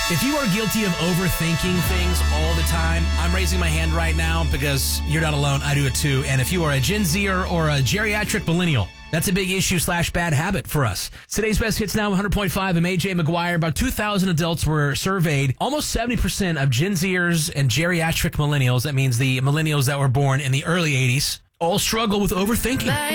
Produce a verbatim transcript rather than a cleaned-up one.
If you are guilty of overthinking things all the time, I'm raising my hand right now because you're not alone. I do it too. And if you are a Gen Zer or a geriatric millennial, that's a big issue slash bad habit for us. Today's Best Hits Now, one hundred point five. I'm A J McGuire. About two thousand adults were surveyed. Almost seventy percent of Gen Zers and geriatric millennials, that means the millennials that were born in the early eighties, all struggle with overthinking.